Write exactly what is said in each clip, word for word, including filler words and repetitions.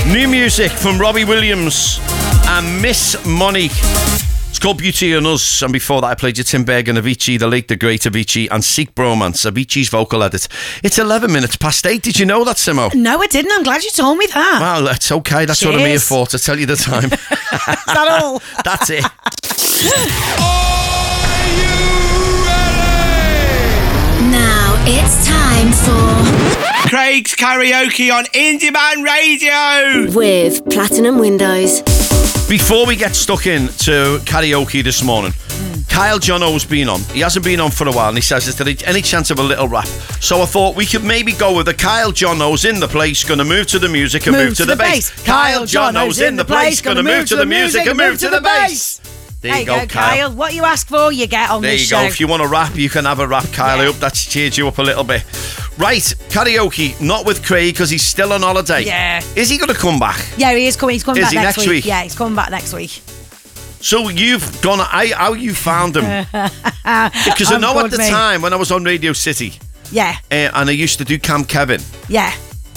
New music from Robbie Williams and Miss Monique. It's called Beauty and Us. And before that, I played you Tim Berg and Avicii, the late, the great Avicii, and Seek Bromance, Avicii's vocal edit. It's eleven minutes past eight. Did you know that, Simo? No, I didn't. I'm glad you told me that. Well, that's okay. That's Cheers. what I'm here for, to tell you the time. Is that all? That's it. Are you ready? Now it's time for Craig's Karaoke on Indie Man Radio with Platinum Windows. Before we get stuck into karaoke this morning, mm. Kyle Jono's been on. He hasn't been on for a while, and he says, is there any chance of a little rap? So I thought we could maybe go with the Kyle Jono's in the place, gonna move to the music and move, move to, to the, the bass. bass. Kyle Jono's in the place, gonna move to the music and move to the bass. There, there you go, go Kyle. Kyle. What you ask for, you get on there this you show. go. If you want to rap, you can have a rap, Kyle. Yeah. I hope that's cheered you up a little bit. Right, karaoke, not with Craig because he's still on holiday. Yeah. Is he going to come back? Yeah, he is coming. He's coming is back he next, next week. week. Yeah, he's coming back next week. So you've gone, I, how you found him? Because I know good, at the mate. time when I was on Radio City. Yeah. Uh, and I used to do Camp Kevin. Yeah.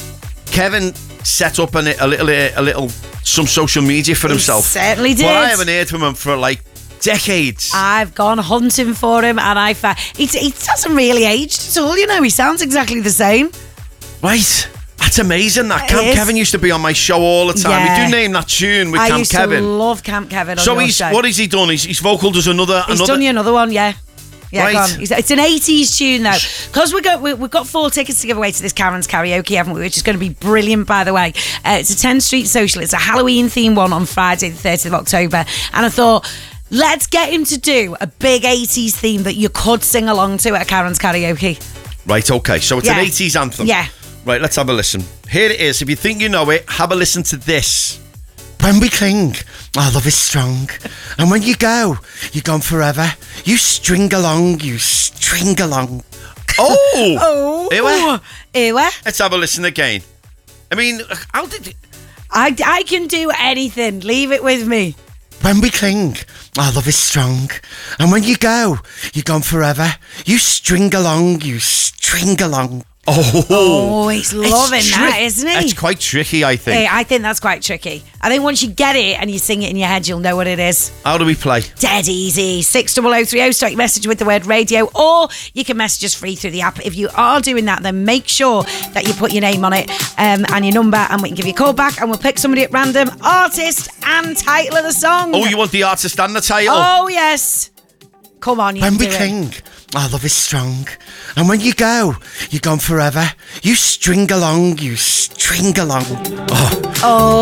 Kevin set up an, a little, a little, some social media for he himself. Certainly did. But I haven't heard from him for like decades. I've gone hunting for him, and I found he, he hasn't really aged at all. You know, he sounds exactly the same. Right. That's amazing. That it Camp is. Kevin used to be on my show all the time. Yeah. We do name that tune with I Camp used Kevin. to love Camp Kevin. On so your he's show. what has he done? He's, he's vocaled as another. He's another... done you another one, yeah. Yeah, right. go on. It's an eighties tune though, because we got we, we've got four tickets to give away to this Karen's Karaoke, haven't we? Which is going to be brilliant, by the way. Uh, it's a tenth Street Social. It's a Halloween themed one on Friday, the thirtieth of October, and I thought, let's get him to do a big eighties theme that you could sing along to at Karen's Karaoke. Right. Okay. So it's yeah. an eighties anthem. Yeah. Right. Let's have a listen. Here it is. If you think you know it, have a listen to this. When we cling, our love is strong. And when you go, you're gone forever. You string along, you string along. Oh! oh! Ewa. Ewa. Let's have a listen again. I mean, how did you... I, I can do anything. Leave it with me. When we cling, our love is strong. And when you go, you're gone forever. You string along, you string along. Oh, oh, he's loving tri- that, isn't he? It's quite tricky, I think. Hey, I think that's quite tricky. I think once you get it and you sing it in your head, you'll know what it is. How do we play? Dead easy. six oh oh three oh. Start your message with the word radio, or you can message us free through the app. If you are doing that, then make sure that you put your name on it um, and your number, and we can give you a call back, and we'll pick somebody at random, artist and title of the song. Oh, you want the artist and the title? Oh, yes. Come on, you When can we do cling, it. our love is strong. And when you go, you're gone forever. You string along, you string along. Oh,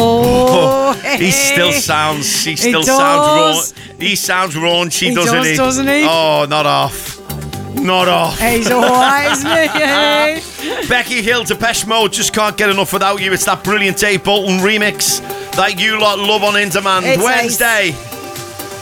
oh, oh he still sounds, he still he sounds raw. He sounds raunchy, he doesn't does, he? doesn't he? Oh, not off. Not off. He's alright, isn't he? Becky Hill, Depeche Mode, just can't get enough without you. It's that brilliant Dave Bolton remix that you lot love on In Demand. It's Wednesday. ace.